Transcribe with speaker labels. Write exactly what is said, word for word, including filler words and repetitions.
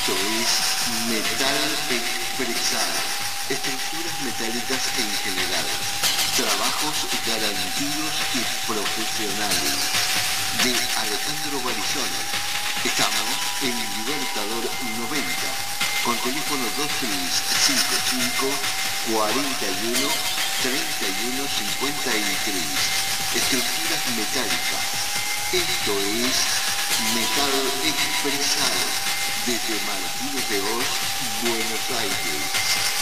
Speaker 1: Esto es metal expresado, estructuras metálicas en general, trabajos garantidos y profesionales, de Alejandro Barizone. Estamos en Libertador noventa, con teléfono dos tres cinco cinco, cuarenta y uno, treinta y uno cincuenta y tres. Estructuras metálicas. Esto es metal expresado, desde Martínez de Oz, Buenos Aires.